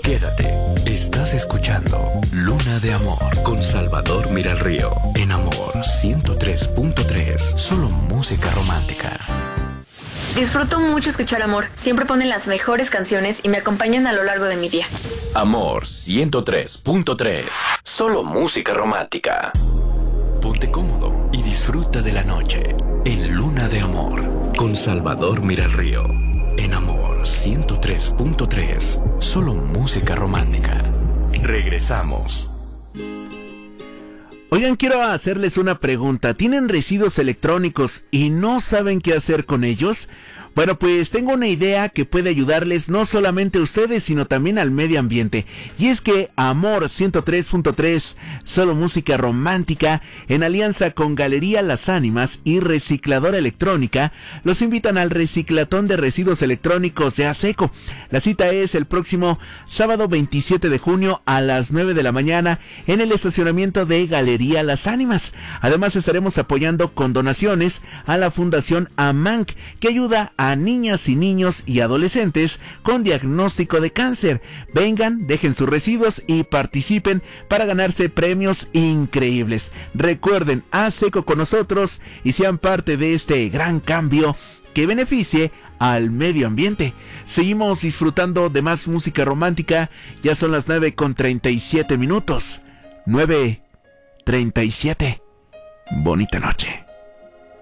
Quédate. Estás escuchando Luna de Amor con Salvador Miralrío. En Amor 103.3. Solo música romántica. Disfruto mucho escuchar Amor. Siempre ponen las mejores canciones y me acompañan a lo largo de mi día. Amor 103.3. Solo música romántica. Ponte cómodo y disfruta de la noche en Luna de Amor con Salvador Miralrío. En Amor 103.3. Solo música romántica. Regresamos. Oigan, quiero hacerles una pregunta. ¿Tienen residuos electrónicos y no saben qué hacer con ellos? Bueno, pues tengo una idea que puede ayudarles no solamente a ustedes, sino también al medio ambiente. Y es que Amor 103.3, solo música romántica, en alianza con Galería Las Ánimas y Recicladora Electrónica, los invitan al reciclatón de residuos electrónicos de ASECO. La cita es el próximo sábado 27 de junio a las 9 de la mañana en el estacionamiento de Galería Las Ánimas. Además estaremos apoyando con donaciones a la Fundación AMANC, que ayuda a niñas y niños y adolescentes con diagnóstico de cáncer. Vengan, dejen sus residuos y participen para ganarse premios increíbles. Recuerden, ASECO con nosotros y sean parte de este gran cambio que beneficie al medio ambiente. Seguimos disfrutando de más música romántica. Ya son las 9:37 minutos. 9:37. Bonita noche.